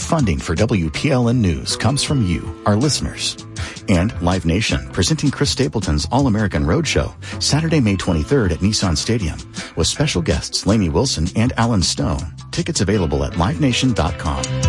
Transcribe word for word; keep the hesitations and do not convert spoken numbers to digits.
funding for W P L N News comes from you, our listeners. And Live Nation, presenting Chris Stapleton's All-American Roadshow, Saturday, May twenty-third at Nissan Stadium, with special guests Lainey Wilson and Alan Stone. Tickets available at live nation dot com.